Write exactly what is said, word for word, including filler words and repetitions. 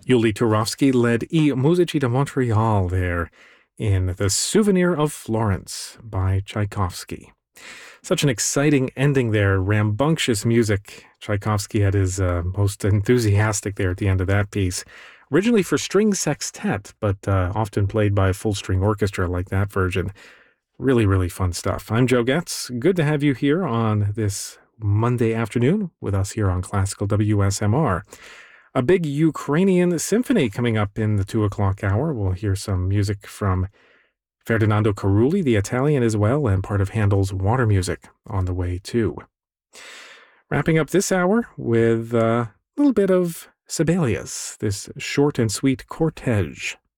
Yuli Turovsky led I Musici de Montreal there in The Souvenir of Florence by Tchaikovsky. Such an exciting ending there, rambunctious music. Tchaikovsky had his uh, most enthusiastic there at the end of that piece. Originally for string sextet, but uh, often played by a full-string orchestra like that version. Really, really fun stuff. I'm Joe Getz. Good to have you here on this Monday afternoon with us here on Classical W S M R. A big Ukrainian symphony coming up in the two o'clock hour. We'll hear some music from Ferdinando Carulli, the Italian as well, and part of Handel's Water Music on the way too. Wrapping up this hour with a little bit of Sibelius, this short and sweet cortege.